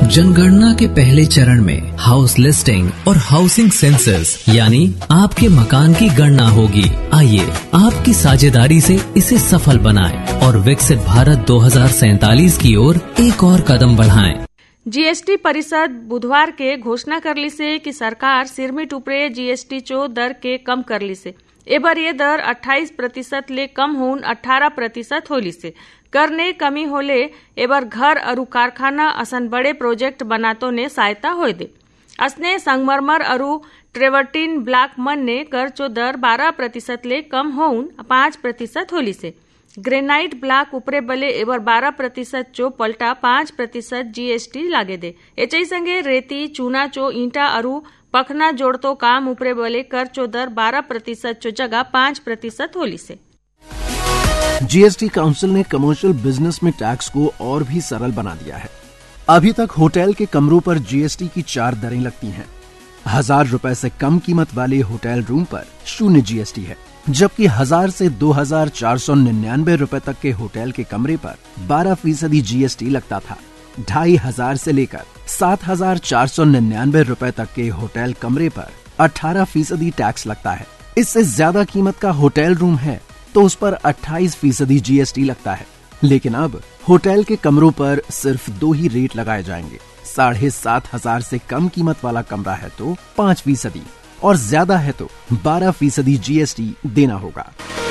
जनगणना के पहले चरण में हाउस लिस्टिंग और हाउसिंग सेंसस यानी आपके मकान की गणना होगी। आइए आपकी साझेदारी से इसे सफल बनाएं और विकसित भारत 2047 की ओर एक और कदम बढ़ाएं। जीएसटी परिषद बुधवार के घोषणा करली से कि सरकार सिरमिट उपरे जीएसटी चो दर के कम करली से एबर ये दर 28% ले कम होन 18% होली से करने कमी होले एबर घर अरु कारखाना असन बड़े प्रोजेक्ट बनातो ने सहायता होय दे। असने संगमरमर अरु ट्रेवर्टीन ब्लॉक मन ने कर चो दर 12% ले कम होन 5% होली से ग्रेनाइट ब्लॉक उपरे बले एबर 12% चो पलटा 5% जीएसटी लागे दे। एचई संगे रेती चूना चो ईंटा अरु पखना जोड़तो काम उपरे बले कर चो दर 12% चो जगह 5% होली से। जीएसटी काउंसिल ने कमर्शियल बिजनेस में टैक्स को और भी सरल बना दिया है। अभी तक होटल के कमरों पर जीएसटी की 4 दरें लगती हैं। 1000 रुपए से कम कीमत वाले होटल रूम पर 0 जीएसटी है, जबकि 1000 से 2499 रुपए तक के होटल के कमरे पर 12% जीएसटी लगता था। 2500 से लेकर 7499 रुपए तक के होटल कमरे पर 18% टैक्स लगता है। इससे ज्यादा कीमत का होटल रूम है तो उस पर 28% जीएसटी लगता है। लेकिन अब होटल के कमरों पर सिर्फ 2 ही रेट लगाए जाएंगे। 7500 से कम कीमत वाला कमरा है तो 5% और ज्यादा है तो 12% जीएसटी देना होगा।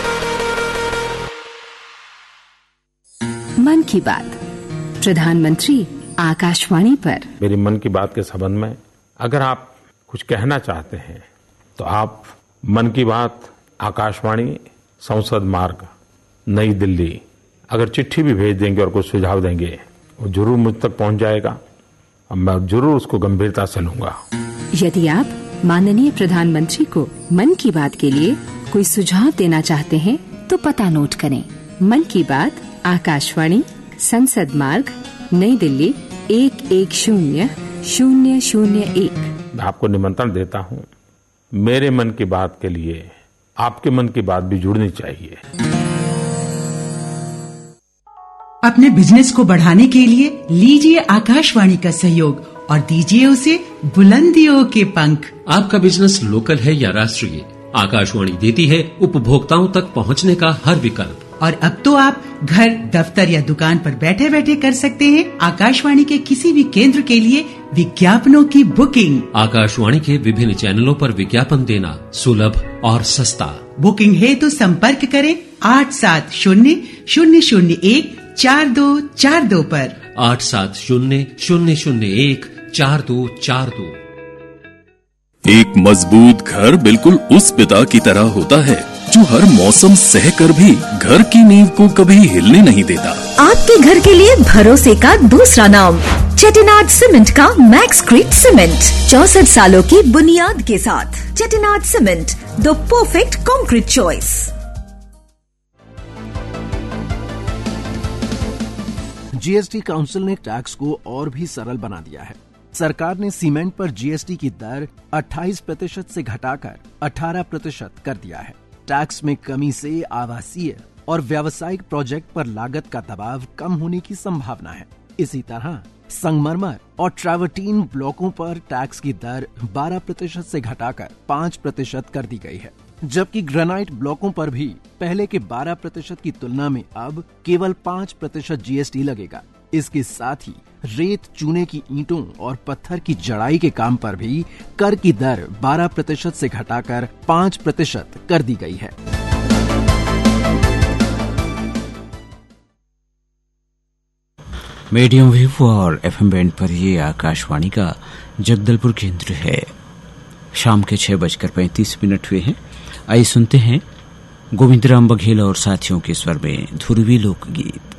मन की बात प्रधानमंत्री आकाशवाणी पर। मेरी मन की बात के संबंध में अगर आप कुछ कहना चाहते हैं तो आप मन की बात आकाशवाणी संसद मार्ग नई दिल्ली अगर चिट्ठी भी भेज देंगे और कुछ सुझाव देंगे वो जरूर मुझ तक पहुंच जाएगा और मैं जरूर उसको गंभीरता से लूंगा। यदि आप माननीय प्रधानमंत्री को मन की बात के लिए कोई सुझाव देना चाहते हैं तो पता नोट करें। मन की बात आकाशवाणी संसद मार्ग नई दिल्ली 110001। मैं आपको निमंत्रण देता हूँ। मेरे मन की बात के लिए आपके मन की बात भी जुड़नी चाहिए। अपने बिजनेस को बढ़ाने के लिए लीजिए आकाशवाणी का सहयोग और दीजिए उसे बुलंदियों के पंख। आपका बिजनेस लोकल है या राष्ट्रीय, आकाशवाणी देती है उपभोक्ताओं तक पहुंचने का हर विकल्प। और अब तो आप घर, दफ्तर या दुकान पर बैठे बैठे कर सकते हैं आकाशवाणी के किसी भी केंद्र के लिए विज्ञापनों की बुकिंग। आकाशवाणी के विभिन्न चैनलों पर विज्ञापन देना सुलभ और सस्ता। बुकिंग है तो संपर्क करें 8700014242 पर। 8700014242। एक मजबूत घर बिल्कुल उस पिता की तरह होता है जो हर मौसम सहकर भी घर की नींव को कभी हिलने नहीं देता। आपके घर के लिए भरोसे का दूसरा नाम चेटिनाड सीमेंट का मैक्सक्रीट सीमेंट। 64 सालों की बुनियाद के साथ Chettinad cement, the perfect concrete choice. GST council ने टैक्स को और भी सरल बना दिया है। सरकार ने सीमेंट पर जीएसटी की दर 28% से घटाकर 18% कर दिया है। टैक्स में कमी से आवासीय और व्यावसायिक प्रोजेक्ट पर लागत का दबाव कम होने की संभावना है। इसी तरह संगमरमर और ट्रैवर्टीन ब्लॉकों पर टैक्स की दर 12% से घटाकर 5% कर दी गई है, जबकि ग्रेनाइट ब्लॉकों पर भी पहले के 12% की तुलना में अब केवल 5% जीएसटी लगेगा। इसके साथ ही रेत, चूने की ईंटों और पत्थर की जड़ाई के काम पर भी कर की दर 12% से घटाकर 5% कर दी गई है। मीडियम वेव और एफएम बैंड पर ये आकाशवाणी का जगदलपुर केंद्र है। शाम के 6:35 हुए हैं। आइए सुनते हैं गोविंद राम बघेल और साथियों के स्वर में ध्रुवी लोकगीत।